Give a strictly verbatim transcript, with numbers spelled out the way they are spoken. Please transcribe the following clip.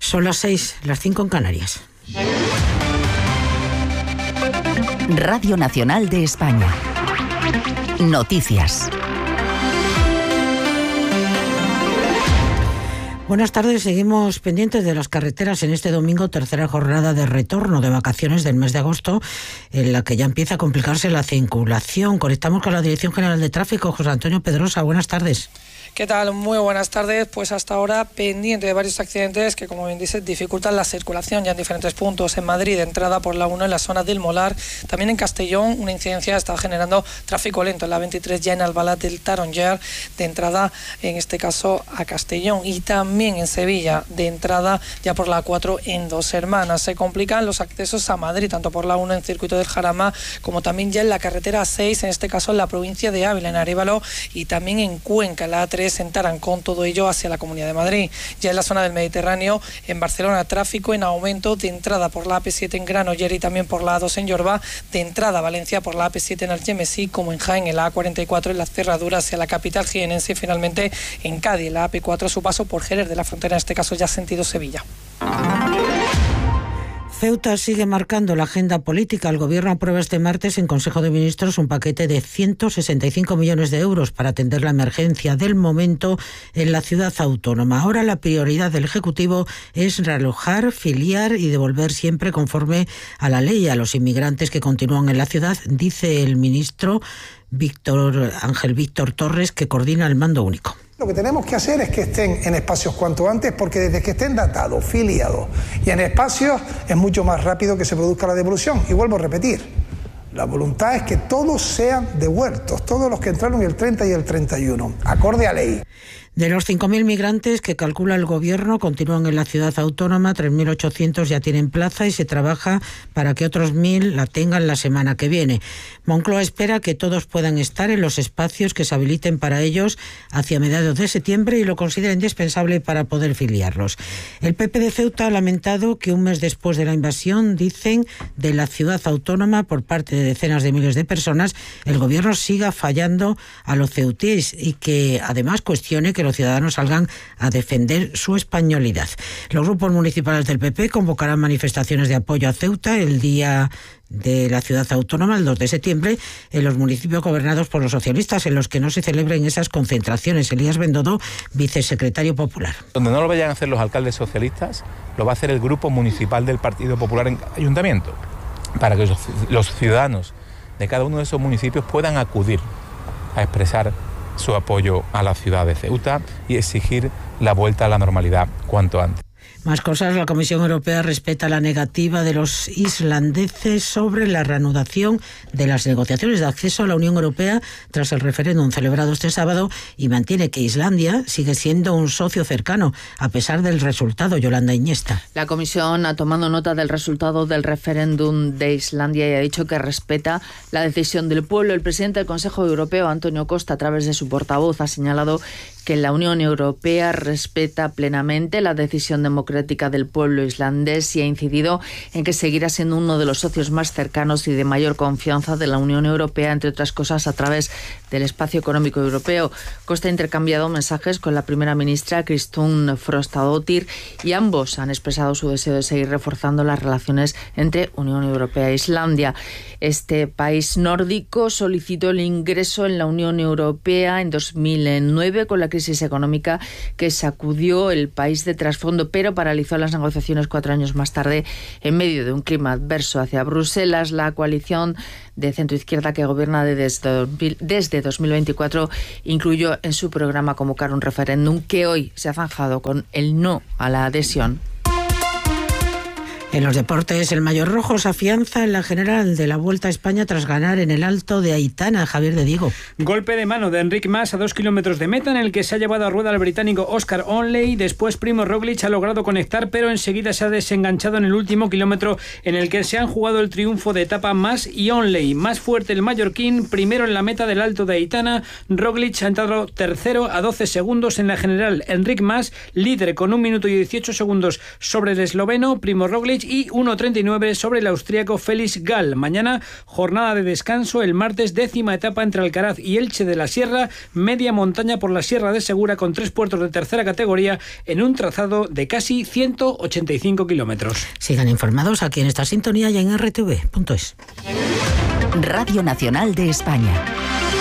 Son las seis, las cinco en Canarias. Radio Nacional de España. Noticias. Buenas tardes, seguimos pendientes de las carreteras en este domingo, tercera jornada de retorno de vacaciones del mes de agosto, en la que ya empieza a complicarse la circulación. Conectamos con la Dirección General de Tráfico, José Antonio Pedrosa. Buenas tardes. ¿Qué tal? Muy buenas tardes. Pues hasta ahora pendiente de varios accidentes que, como bien dices, dificultan la circulación ya en diferentes puntos. En Madrid, de entrada por la uno en la zona del Molar. También en Castellón, una incidencia está generando tráfico lento en la veintitrés, ya en Albalat del Taronjer, de entrada, en este caso, a Castellón. Y también en Sevilla, de entrada ya por la cuatro en Dos Hermanas. Se complican los accesos a Madrid, tanto por la uno en Circuito del Jarama, como también ya en la carretera seis, en este caso en la provincia de Ávila, en Arévalo, y también en Cuenca, la A tres en Tarancón, todo ello hacia la Comunidad de Madrid. Ya en la zona del Mediterráneo, en Barcelona, tráfico en aumento de entrada por la A P siete en Granollers y también por la A dos en Llorba, de entrada a Valencia por la A P siete en Algemesí, como en Jaén, en la A cuarenta y cuatro en la cerradura hacia la capital jienense, y finalmente en Cádiz, en la A P cuatro a su paso por Jerez de la Frontera, en este caso ya sentido Sevilla. Ceuta sigue marcando la agenda política. El Gobierno aprueba este martes en Consejo de Ministros un paquete de ciento sesenta y cinco millones de euros para atender la emergencia del momento en la ciudad autónoma. Ahora la prioridad del Ejecutivo es realojar, filiar y devolver siempre conforme a la ley a los inmigrantes que continúan en la ciudad, dice el ministro Víctor Ángel Víctor Torres, que coordina el mando único. Lo que tenemos que hacer es que estén en espacios cuanto antes, porque desde que estén datados, filiados y en espacios es mucho más rápido que se produzca la devolución. Y vuelvo a repetir, la voluntad es que todos sean devueltos, todos los que entraron el treinta y el treinta y uno, acorde a ley. De los cinco mil migrantes que calcula el Gobierno continúan en la ciudad autónoma, tres mil ochocientos ya tienen plaza y se trabaja para que otros mil la tengan la semana que viene. Moncloa espera que todos puedan estar en los espacios que se habiliten para ellos hacia mediados de septiembre y lo considera indispensable para poder filiarlos. El P P de Ceuta ha lamentado que un mes después de la invasión, dicen, de la ciudad autónoma por parte de decenas de miles de personas, el Gobierno siga fallando a los ceutíes y que además cuestione que los ciudadanos salgan a defender su españolidad. Los grupos municipales del P P convocarán manifestaciones de apoyo a Ceuta el día de la ciudad autónoma, el dos de septiembre, en los municipios gobernados por los socialistas, en los que no se celebren esas concentraciones. Elías Bendodo, vicesecretario popular. Donde no lo vayan a hacer los alcaldes socialistas, lo va a hacer el grupo municipal del Partido Popular en cada ayuntamiento, para que los ciudadanos de cada uno de esos municipios puedan acudir a expresar su apoyo a la ciudad de Ceuta y exigir la vuelta a la normalidad cuanto antes. Más cosas. La Comisión Europea respeta la negativa de los islandeses sobre la reanudación de las negociaciones de acceso a la Unión Europea tras el referéndum celebrado este sábado y mantiene que Islandia sigue siendo un socio cercano a pesar del resultado. Yolanda Iniesta. La Comisión ha tomado nota del resultado del referéndum de Islandia y ha dicho que respeta la decisión del pueblo. El presidente del Consejo Europeo, Antonio Costa, a través de su portavoz, ha señalado que la Unión Europea respeta plenamente la decisión democrática del pueblo islandés y ha incidido en que seguirá siendo uno de los socios más cercanos y de mayor confianza de la Unión Europea, entre otras cosas a través del espacio económico europeo. Costa ha intercambiado mensajes con la primera ministra Kristrún Frostadóttir y ambos han expresado su deseo de seguir reforzando las relaciones entre Unión Europea e Islandia. Este país nórdico solicitó el ingreso en la Unión Europea en dos mil nueve con la crisis económica que sacudió el país de trasfondo, pero paralizó las negociaciones cuatro años más tarde en medio de un clima adverso hacia Bruselas. La coalición de centroizquierda que gobierna desde, desde dos mil veinticuatro incluyó en su programa convocar un referéndum que hoy se ha zanjado con el no a la adhesión. En los deportes, el Mayor Rojo se afianza en la general de la Vuelta a España tras ganar en el Alto de Aitana. Javier de Diego. Golpe de mano de Enric Mas a dos kilómetros de meta, en el que se ha llevado a rueda al británico Oscar Onley. Después Primo Roglic ha logrado conectar, pero enseguida se ha desenganchado en el último kilómetro, en el que se han jugado el triunfo de etapa Mas y Onley. Más fuerte el mallorquín, primero en la meta del Alto de Aitana. Roglic ha entrado tercero a doce segundos en la general. Enric Mas, líder con un minuto y dieciocho segundos sobre el esloveno. Primo Roglic Roglic y uno treinta y nueve sobre el austríaco Felix Gall. Mañana jornada de descanso, el martes décima etapa entre Alcaraz y Elche de la Sierra, media montaña por la Sierra de Segura con tres puertos de tercera categoría en un trazado de casi ciento ochenta y cinco kilómetros. Sigan informados aquí en esta sintonía y en R T V punto es. Radio Nacional de España.